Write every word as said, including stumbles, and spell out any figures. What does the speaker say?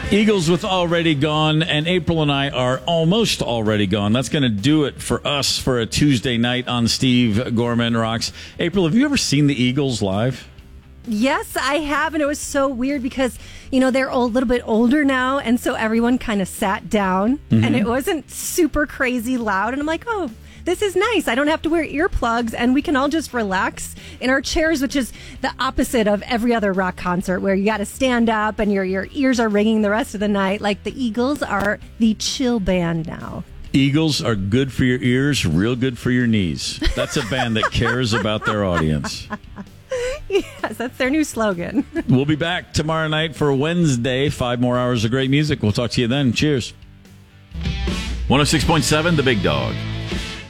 Eagles with Already Gone, and April and I are almost already gone. That's going to do it for us for a Tuesday night on Steve Gorman Rocks. April, have you ever seen the Eagles live? Yes, I have, and it was so weird because, you know, they're a little bit older now, and so everyone kind of sat down, mm-hmm. and it wasn't super crazy loud, and I'm like, oh, this is nice. I don't have to wear earplugs, and we can all just relax in our chairs, which is the opposite of every other rock concert where you got to stand up and your, your ears are ringing the rest of the night. Like, the Eagles are the chill band now. Eagles are good for your ears, real good for your knees. That's a band that cares about their audience. Yes, that's their new slogan. We'll be back tomorrow night for Wednesday. Five more hours of great music. We'll talk to you then. Cheers. one oh six point seven, The Big Dog.